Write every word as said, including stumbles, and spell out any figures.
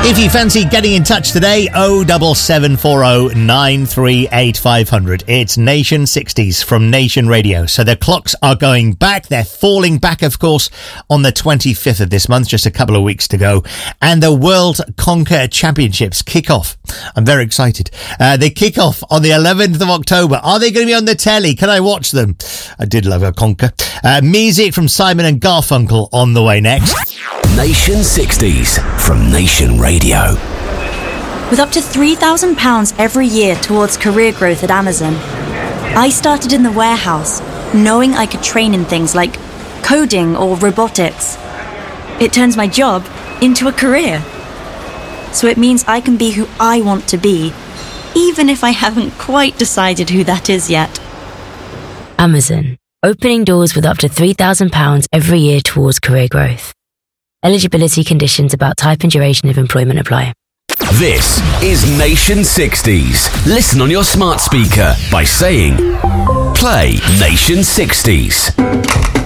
If you fancy getting in touch today, oh seven seven four oh nine three eight five hundred. It's Nation sixties from Nation Radio. So the clocks are going back. They're falling back, of course, on the twenty-fifth of this month, just a couple of weeks to go. And the World Conquer Championships kick off. I'm very excited. Uh, they kick off on the eleventh of October. Are they going to be on the telly? Can I watch them? I did love a conquer. Uh, music from Simon and Garfunkel on the way next. Nation sixties from Nation Radio. With up to three thousand pounds every year towards career growth at Amazon, I started in the warehouse, knowing I could train in things like coding or robotics. It turns my job into a career. So it means I can be who I want to be, even if I haven't quite decided who that is yet. Amazon, opening doors with up to three thousand pounds every year towards career growth. Eligibility conditions about type and duration of employment apply. This is Nation sixties. Listen on your smart speaker by saying, play Nation sixties.